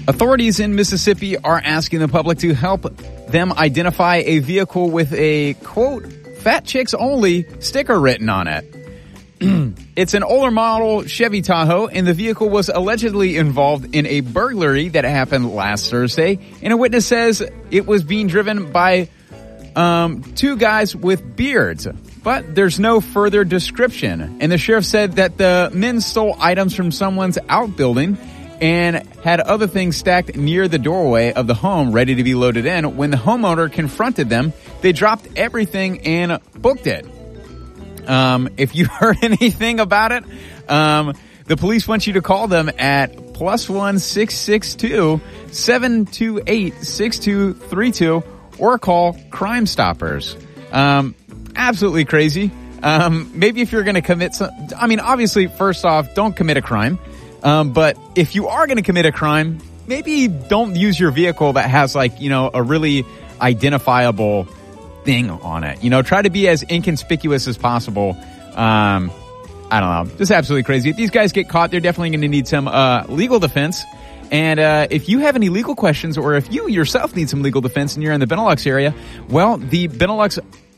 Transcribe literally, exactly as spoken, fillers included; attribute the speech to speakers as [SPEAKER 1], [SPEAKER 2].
[SPEAKER 1] Authorities in Mississippi are asking the public to help them identify a vehicle with a, quote, fat chicks only sticker written on it. It's an older model Chevy Tahoe, and the vehicle was allegedly involved in a burglary that happened last Thursday. And a witness says it was being driven by um, two guys with beards. But there's no further description. And the sheriff said that the men stole items from someone's outbuilding and had other things stacked near the doorway of the home ready to be loaded in. When the homeowner confronted them, they dropped everything and booked it. Um, if you heard anything about it, um, the police want you to call them at plus one six six two seven two eight six two three two or call Crime Stoppers. Um, absolutely crazy. Um, maybe if you're going to commit some, I mean, obviously, first off, don't commit a crime. Um, but if you are going to commit a crime, maybe don't use your vehicle that has like, you know, a really identifiable thing on it. You know, try to be as inconspicuous as possible. Um, I don't know. Just absolutely crazy. If these guys get caught, they're definitely going to need some uh, legal defense. And uh, if you have any legal questions or if you yourself need some legal defense and you're in the Benelux area, well, the Benelux